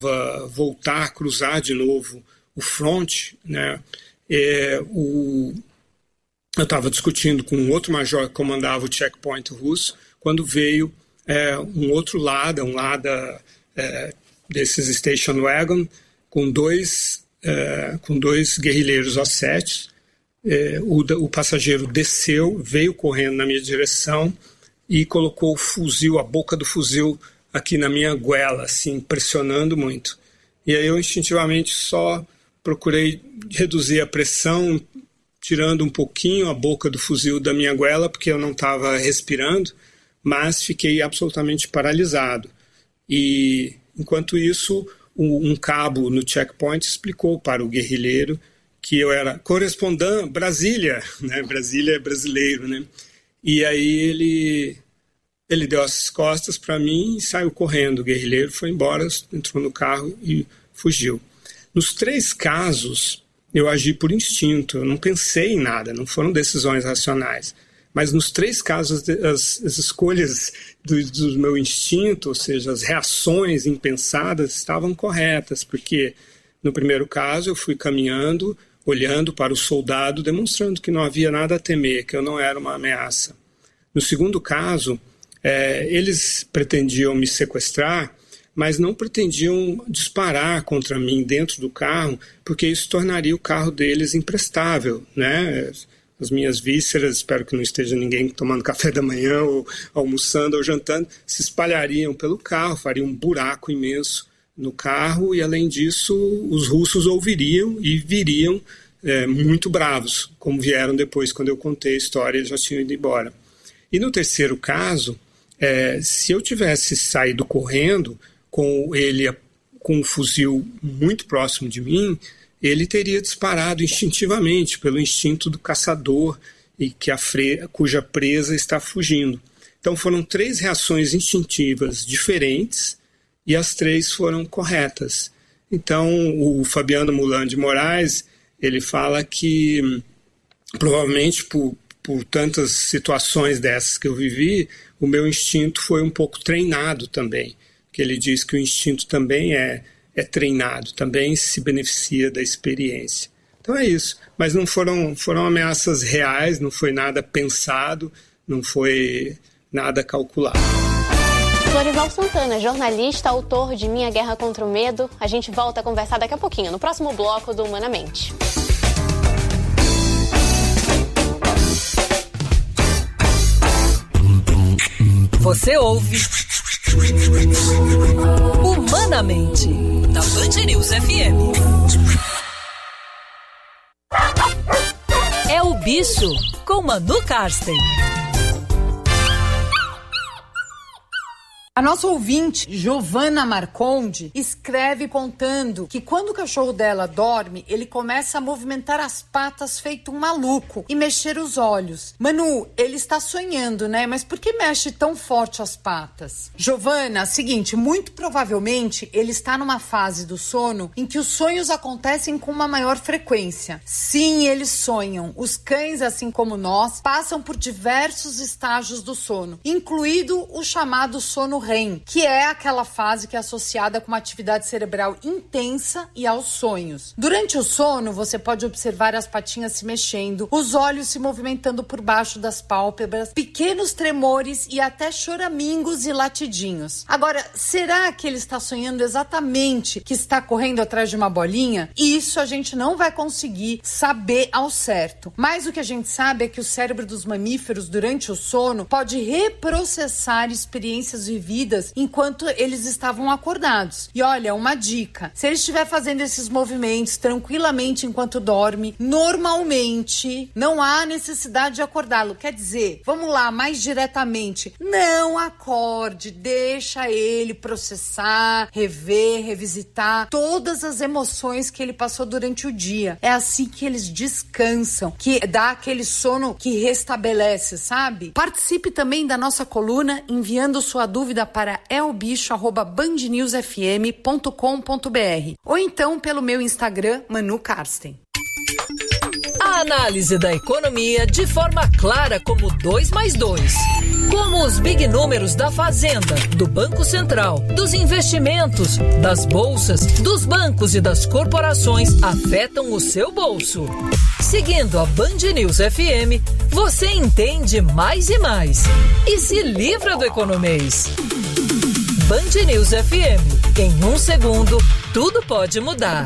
voltar, cruzar de novo o front, né? Eu estava discutindo com um outro major que comandava o checkpoint russo, quando veio um outro Lada, desses station wagon, com dois guerrilheiros ossétios. O passageiro desceu, veio correndo na minha direção e colocou o fuzil, a boca do fuzil aqui na minha goela, assim, pressionando muito. E aí eu instintivamente só procurei reduzir a pressão, tirando um pouquinho a boca do fuzil da minha goela, porque eu não estava respirando, mas fiquei absolutamente paralisado. E, enquanto isso, um cabo no checkpoint explicou para o guerrilheiro que eu era correspondente Brasília, né? Brasília é brasileiro, né? E aí ele deu as costas para mim e saiu correndo. O guerrilheiro foi embora, entrou no carro e fugiu. Nos 3 casos, eu agi por instinto, eu não pensei em nada, não foram decisões racionais. Mas nos 3 casos, as escolhas do meu instinto, ou seja, as reações impensadas, estavam corretas, porque no primeiro caso eu fui caminhando, olhando para o soldado, demonstrando que não havia nada a temer, que eu não era uma ameaça. No segundo caso, eles pretendiam me sequestrar, mas não pretendiam disparar contra mim dentro do carro, porque isso tornaria o carro deles imprestável, né? As minhas vísceras, espero que não esteja ninguém tomando café da manhã ou almoçando ou jantando, se espalhariam pelo carro, fariam um buraco imenso no carro e, além disso, os russos ouviriam e viriam muito bravos, como vieram depois, quando eu contei a história, eles já tinham ido embora. E no terceiro caso, se eu tivesse saído correndo com um fuzil muito próximo de mim, ele teria disparado instintivamente, pelo instinto do caçador e cuja presa está fugindo. Então foram 3 reações instintivas diferentes e as 3 foram corretas. Então o Fabiano Mulan de Moraes, ele fala que provavelmente por tantas situações dessas que eu vivi, o meu instinto foi um pouco treinado também. Que ele diz que o instinto também é treinado, também se beneficia da experiência. Então é isso, mas não foram ameaças reais, não foi nada pensado, não foi nada calculado. Lorival Santana, jornalista, autor de Minha Guerra contra o Medo. A gente volta a conversar daqui a pouquinho, no próximo bloco do Humanamente. Você ouve Humanamente, da Band News FM. É o Bicho, com Manu Karsten. A nossa ouvinte, Giovana Marconde, escreve contando que quando o cachorro dela dorme, ele começa a movimentar as patas feito um maluco e mexer os olhos. Manu, ele está sonhando, né? Mas por que mexe tão forte as patas? Giovana, seguinte, muito provavelmente ele está numa fase do sono em que os sonhos acontecem com uma maior frequência. Sim, eles sonham. Os cães, assim como nós, passam por diversos estágios do sono, incluído o chamado sono REM, que é aquela fase que é associada com uma atividade cerebral intensa e aos sonhos. Durante o sono, você pode observar as patinhas se mexendo, os olhos se movimentando por baixo das pálpebras, pequenos tremores e até choramingos e latidinhos. Agora, será que ele está sonhando exatamente que está correndo atrás de uma bolinha? Isso a gente não vai conseguir saber ao certo. Mas o que a gente sabe é que o cérebro dos mamíferos, durante o sono, pode reprocessar experiências vividas enquanto eles estavam acordados. E olha, uma dica: se ele estiver fazendo esses movimentos tranquilamente enquanto dorme, normalmente não há necessidade de acordá-lo. Quer dizer, vamos lá, mais diretamente, não acorde, deixa ele processar, rever, revisitar todas as emoções que ele passou durante o dia. É assim que eles descansam, que dá aquele sono que restabelece, sabe? Participe também da nossa coluna enviando sua dúvida para elbicho@bandnewsfm.com.br ou então pelo meu Instagram, Manu Karsten. A análise da economia de forma clara como 2 mais 2. Como os big números da Fazenda, do Banco Central, dos investimentos, das bolsas, dos bancos e das corporações afetam o seu bolso. Seguindo a Band News FM, você entende mais e mais e se livra do economês. Band News FM. Em 1 segundo, tudo pode mudar.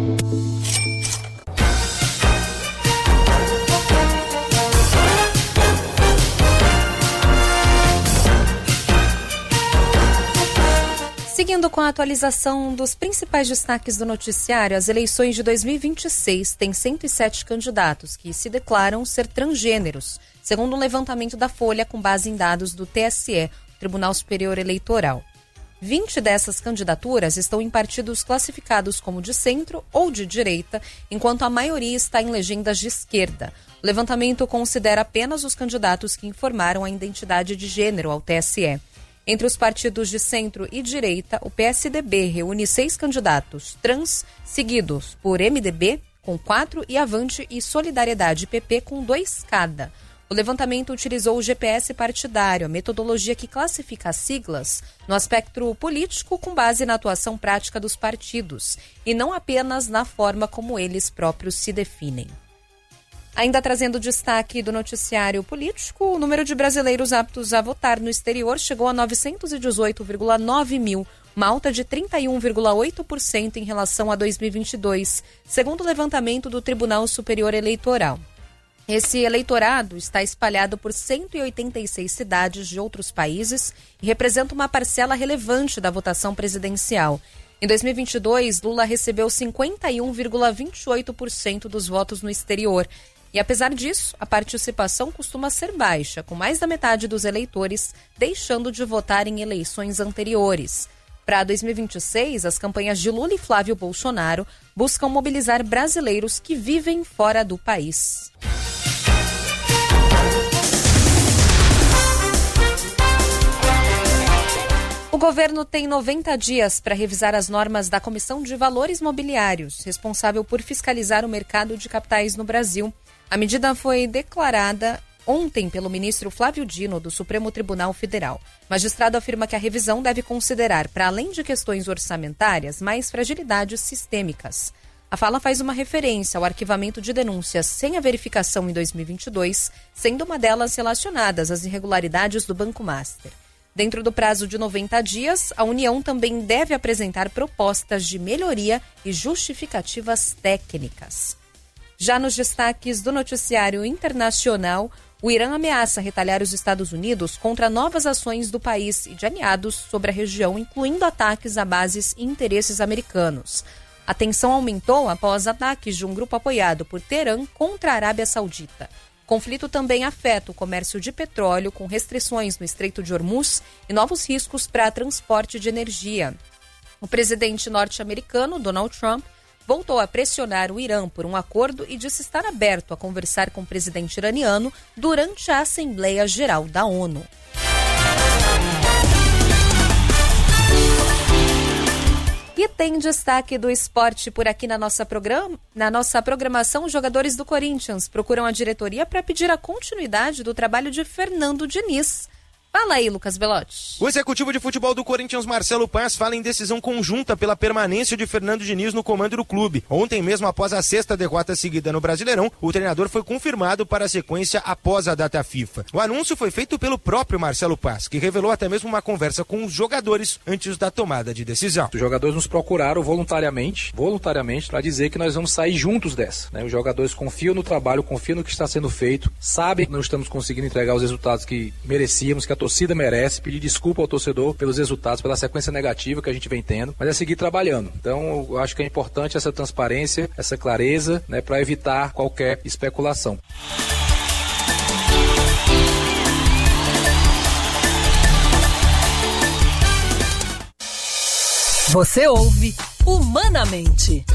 Seguindo com a atualização dos principais destaques do noticiário, as eleições de 2026 têm 107 candidatos que se declaram ser transgêneros, segundo um levantamento da Folha com base em dados do TSE, Tribunal Superior Eleitoral. 20 dessas candidaturas estão em partidos classificados como de centro ou de direita, enquanto a maioria está em legendas de esquerda. O levantamento considera apenas os candidatos que informaram a identidade de gênero ao TSE. Entre os partidos de centro e direita, o PSDB reúne 6 candidatos trans, seguidos por MDB, com 4, e Avante e Solidariedade PP, com 2 cada. O levantamento utilizou o GPS partidário, a metodologia que classifica as siglas no aspecto político com base na atuação prática dos partidos, e não apenas na forma como eles próprios se definem. Ainda trazendo destaque do noticiário político, o número de brasileiros aptos a votar no exterior chegou a 918,9 mil, uma alta de 31,8% em relação a 2022, segundo o levantamento do Tribunal Superior Eleitoral. Esse eleitorado está espalhado por 186 cidades de outros países e representa uma parcela relevante da votação presidencial. Em 2022, Lula recebeu 51,28% dos votos no exterior. E apesar disso, a participação costuma ser baixa, com mais da metade dos eleitores deixando de votar em eleições anteriores. Para 2026, as campanhas de Lula e Flávio Bolsonaro buscam mobilizar brasileiros que vivem fora do país. O governo tem 90 dias para revisar as normas da Comissão de Valores Mobiliários, responsável por fiscalizar o mercado de capitais no Brasil. A medida foi declarada ontem pelo ministro Flávio Dino, do Supremo Tribunal Federal. O magistrado afirma que a revisão deve considerar, para além de questões orçamentárias, mais fragilidades sistêmicas. A fala faz uma referência ao arquivamento de denúncias sem a verificação em 2022, sendo uma delas relacionadas às irregularidades do Banco Master. Dentro do prazo de 90 dias, a União também deve apresentar propostas de melhoria e justificativas técnicas. Já nos destaques do noticiário internacional, o Irã ameaça retalhar os Estados Unidos contra novas ações do país e de aliados sobre a região, incluindo ataques a bases e interesses americanos. A tensão aumentou após ataques de um grupo apoiado por Teherã contra a Arábia Saudita. O conflito também afeta o comércio de petróleo, com restrições no Estreito de Hormuz e novos riscos para transporte de energia. O presidente norte-americano, Donald Trump, voltou a pressionar o Irã por um acordo e disse estar aberto a conversar com o presidente iraniano durante a Assembleia Geral da ONU. E tem destaque do esporte por aqui na nossa programação. Os jogadores do Corinthians procuram a diretoria para pedir a continuidade do trabalho de Fernando Diniz. Fala aí, Lucas Belotti. O executivo de futebol do Corinthians, Marcelo Paz, fala em decisão conjunta pela permanência de Fernando Diniz no comando do clube. Ontem mesmo, após a 6ª derrota seguida no Brasileirão, o treinador foi confirmado para a sequência após a data FIFA. O anúncio foi feito pelo próprio Marcelo Paz, que revelou até mesmo uma conversa com os jogadores antes da tomada de decisão. Os jogadores nos procuraram voluntariamente para dizer que nós vamos sair juntos dessa, né? Os jogadores confiam no trabalho, confiam no que está sendo feito, sabem que não estamos conseguindo entregar os resultados que merecíamos, que a torcida merece, pedir desculpa ao torcedor pelos resultados, pela sequência negativa que a gente vem tendo, mas é seguir trabalhando. Então, eu acho que é importante essa transparência, essa clareza, né, para evitar qualquer especulação. Você ouve Humanamente.